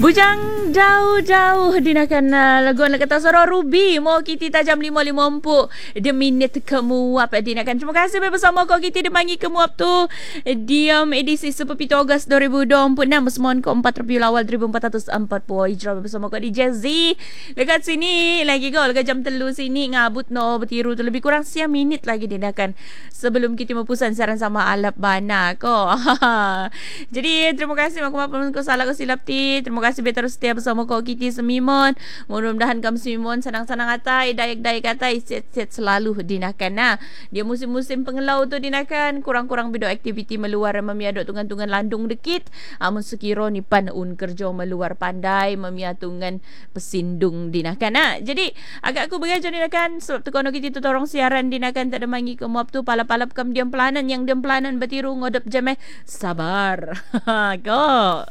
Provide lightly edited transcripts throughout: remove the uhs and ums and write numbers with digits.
Bujang jauh-jauh dinakan lagu anak kata suara Ruby mau kita tajam lima empuk dia minit kemuap dinakan. Terima kasih bersama kau kita dia mangi kemuap tu diam edisi 17 Ogos 2026 Musmon ke-4 Rabiul Awal 1440 Hijrah bersama kau di Jazzy dekat sini lagi kau dekat jam telu sini ngabut no bertiru tu lebih kurang siang minit lagi dinakan sebelum kita mempusan siaran sama Alap Bana kau. Jadi terima kasih maaf kau salah kau silap ti. Terima kasih betul setia bersama kau kita semimon. Mudah-mudahan kamu semimon senang-senang atai, dayak-dayak atai, set-set selalu dinakan nah. Dia musim-musim pengelau tu dinakan, kurang-kurang bido aktiviti meluar memiaduk tungan-tungan landung dekit. Amun sekiro ni pan un kerja meluar pandai memiatungan pesindung dinakan nah. Jadi agak aku begajo dinakan sebab tu kono kita tu torong siaran dinakan tak ada mangi ke muap tu palap-palap kam diam pelanan yang diam pelanan betiru ngodop jameh sabar. Go.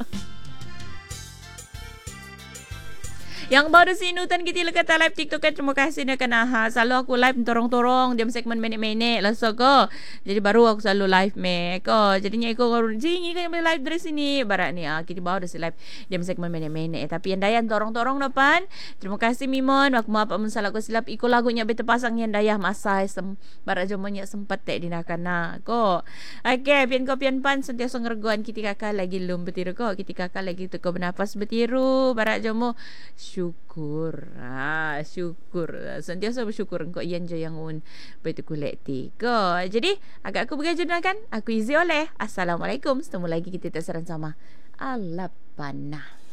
Yang baru sinutan kita kata live TikTok kan terima kasih nak kena selalu aku live torong-torong dia segmen menek-menek lah so ko. Jadi baru aku selalu live mek ko. Jadinya aku jingi kan live dari sini barat ni kita bawa dah live dia segmen menek-menek tapi yang dayan torong-torong depan. Terima kasih Mimon aku maaf amun salah aku silap iko lagunya beta pasang yang dayah masa barat jomonya sempat tak dinakan nah ko. Okey pian ko pian pan sentiasa ngergoan kita kakak lagi lum betiru ko kita kakak lagi tu ko bernafas betiru barat jomo syukur sentiasa bersyukur engkau ian je yang un betul kolektif ko. Jadi agak aku bergajunakan aku izi oleh assalamualaikum. Setemu lagi kita terserang sama Alap Panah.